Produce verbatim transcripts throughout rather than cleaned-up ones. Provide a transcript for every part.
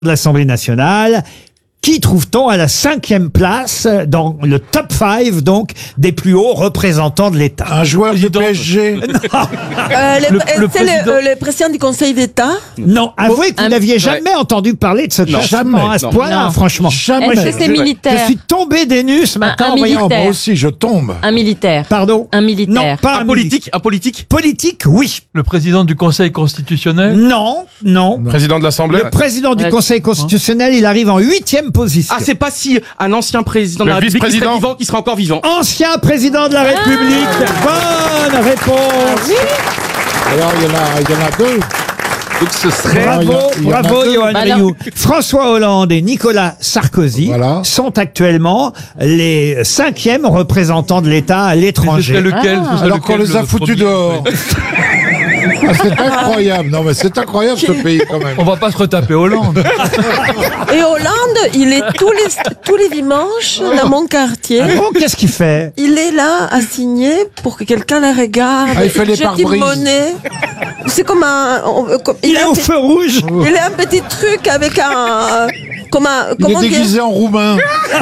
de l'Assemblée nationale. Qui trouve-t-on à la cinquième place dans le top cinq, donc, des plus hauts représentants de l'État? Un joueur du P S G. Euh, le, Le- euh, le c'est le, président- euh, le président du Conseil d'État. Non, avouez que vous un- n'aviez jamais entendu parler de ce Non, classement jamais, à ce non. point-là, Non. franchement. Jamais. Est-ce que c'est Je militaire? suis tombé des nues ce matin. un en voyant- Ah, moi militaire. aussi, je tombe. Un militaire. Pardon? Un militaire. Non, pas Un politique, un politique. Politique, oui. Le président du Conseil constitutionnel. Non, non. Président de l'Assemblée. Le président du Ouais. Conseil constitutionnel, il arrive en huitième position. Ah, c'est pas si un ancien président de Le la République qui serait vice-président. vivant, qui serait encore vivant. Ancien président de la République. Bonne réponse. Alors, il y en a, il y en a deux. Donc ce serait. Ah, il y Bravo, a- il y en a bravo, deux. Johan Bah alors- Rioux. François Hollande et Nicolas Sarkozy Voilà. sont actuellement les cinquièmes représentants de l'État à Ce l'étranger. serait lequel Ah. ce serait Alors lequel, qu'on les a le foutus premier dehors. Ah, c'est incroyable. Non, mais c'est incroyable ce pays quand même. On va pas se retaper Hollande. Et Hollande, il est tous les, tous les dimanches dans mon quartier. Ah bon, qu'est-ce qu'il fait? Il est là à signer pour que quelqu'un le regarde. Ah, il fait les jette une pare-brises. monnaie. C'est comme un. on- comme- Il est a au un- feu rouge. Il a un petit truc avec un. Comme un. Il Comment est dire déguisé en roumain.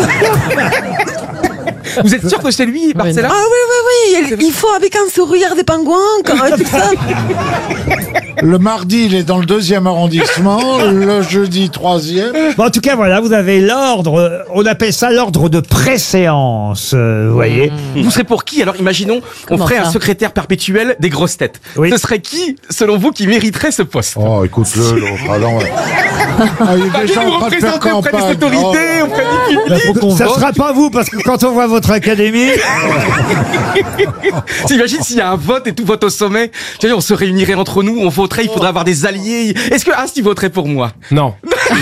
Vous êtes sûr que c'est lui, Marcella? Ah oui, oui, oui. Il, il faut avec un sourire des pingouins, quand tout ça. Le mardi, il est dans le deuxième arrondissement. Le jeudi, troisième. Bon, en tout cas, voilà, vous avez l'ordre, euh, on appelle ça l'ordre de préséance, euh, vous voyez. Vous serez pour qui? Alors imaginons, on Comment ferait ça un secrétaire perpétuel des grosses têtes. Oui. Ce serait qui, selon vous, qui mériterait ce poste? Oh, écoute-le, l'autre. Ah, non. Ah, il est déjà Vous en train de faire représentez auprès des campagne. autorités, Oh. auprès du public. Faut qu'on Ça sera pas vous, parce que quand on voit votre académie, T'imagines s'il y a un vote et tout vote au sommet? Tu vois, on se réunirait entre nous, on voterait, il faudrait avoir des alliés. Est-ce que Asti voterait pour moi? Non.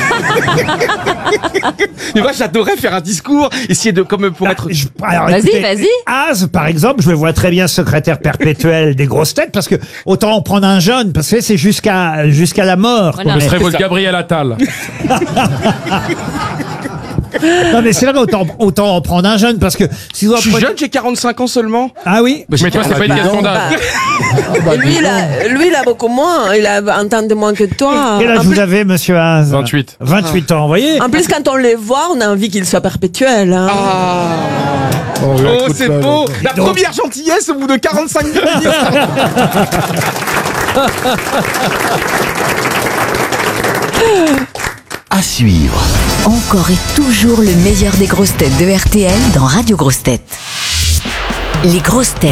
Mais moi, j'adorerais faire un discours, essayer de, comme pour être. je- alors, Vas-y, écoutez, vas-y. Az, par exemple, je le vois très bien secrétaire perpétuel des grosses têtes, parce que autant en prendre un jeune, parce que c'est jusqu'à jusqu'à la mort. Voilà. quoi. Ce serait c'est votre ça. Gabriel Attal. Non mais c'est vrai, autant, autant en prendre un jeune, parce que si vous en Je suis prenez- jeune, j'ai quarante-cinq ans seulement. Ah oui. Bah, j'ai Mais toi, c'est pas une bah, question Bah, d'âge. bah, et lui, il a, lui, il a beaucoup moins. Il a un temps de moins que toi. Quel âge En vous plus, avez, monsieur Az? vingt-huit. vingt-huit ans, vous voyez. en plus, quand on les voit, on a envie qu'ils soient perpétuels. Hein. Oh, Oh, écoute-le, c'est l'autre. beau. La donc- première gentillesse au bout de quarante-cinq minutes. À suivre. Encore et toujours le meilleur des grosses têtes de R T L dans Radio Grosses Têtes. Les grosses têtes.